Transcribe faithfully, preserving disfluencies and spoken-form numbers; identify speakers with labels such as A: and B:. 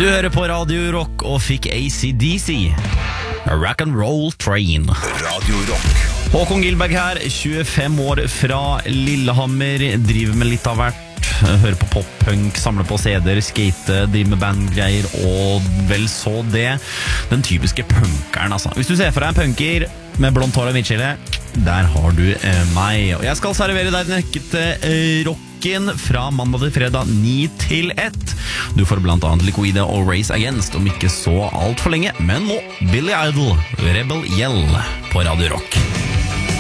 A: Du hører på Radio Rock og fikk A C D C, Rock and Roll Train.
B: Radio Rock.
A: Håkon Gilberg her, tjuefem år fra Lillehammer, driver med litt av hvert. Hører på pop-punk, samler på C D-er, skate, driver med bandgreier og vel så det. Den typiske punkeren, altså. Hvis du ser for deg en punker med blondt hår og midtskille, der har du eh, meg. Og jeg skal servere deg den nøkkete eh, rocken fra mandag til fredag ni til ett. Du får blant annet Liquide og Race Against om ikke så alt for lenge, men nå Billy Idol, Rebel Yell på Radio Rock.